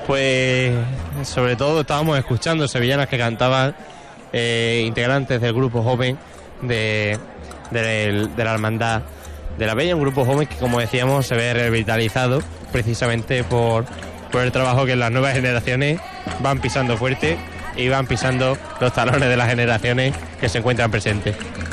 Pues sobre todo estábamos escuchando sevillanas que cantaban integrantes del grupo joven de la Hermandad de la Peña, un grupo joven que, como decíamos, se ve revitalizado precisamente por el trabajo que las nuevas generaciones van pisando fuerte y van pisando los talones de las generaciones que se encuentran presentes.